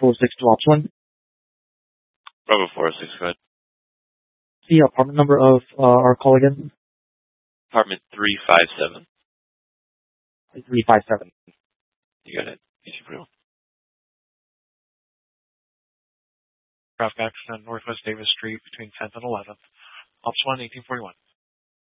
406 to Ops 1. Bravo 406, go ahead. The apartment number of our call again? Apartment 357. 357. You got it. Easy for you. Traffic accident Northwest Davis Street between 10th and 11th. Ops 1, 1841.